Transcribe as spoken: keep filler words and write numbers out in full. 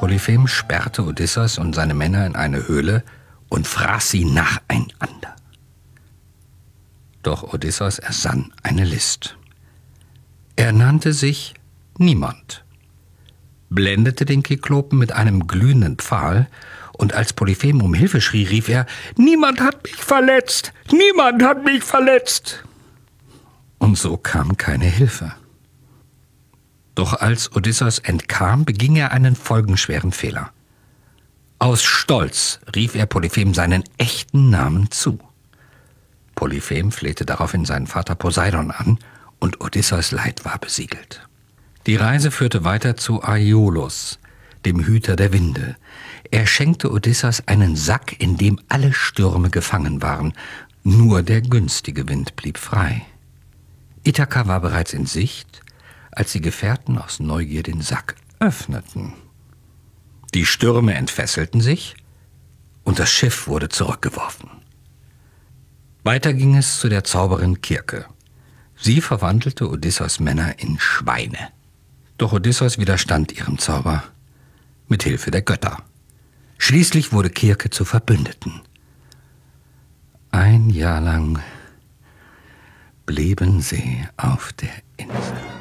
Polyphem sperrte Odysseus und seine Männer in eine Höhle und fraß sie nacheinander. Doch Odysseus ersann eine List. Er nannte sich Niemand, blendete den Kyklopen mit einem glühenden Pfahl, und als Polyphem um Hilfe schrie, rief er: »Niemand hat mich verletzt! Niemand hat mich verletzt!« Und so kam keine Hilfe. Doch als Odysseus entkam, beging er einen folgenschweren Fehler. Aus Stolz rief er Polyphem seinen echten Namen zu. Polyphem flehte daraufhin seinen Vater Poseidon an, und Odysseus' Leid war besiegelt. Die Reise führte weiter zu Aiolus, dem Hüter der Winde. Er schenkte Odysseus einen Sack, in dem alle Stürme gefangen waren. Nur der günstige Wind blieb frei. Ithaka war bereits in Sicht, als die Gefährten aus Neugier den Sack öffneten. Die Stürme entfesselten sich und das Schiff wurde zurückgeworfen. Weiter ging es zu der Zauberin Kirke. Sie verwandelte Odysseus' Männer in Schweine. Doch Odysseus widerstand ihrem Zauber mit Hilfe der Götter. Schließlich wurde Kirke zur Verbündeten. Ein Jahr lang blieben sie auf der Insel.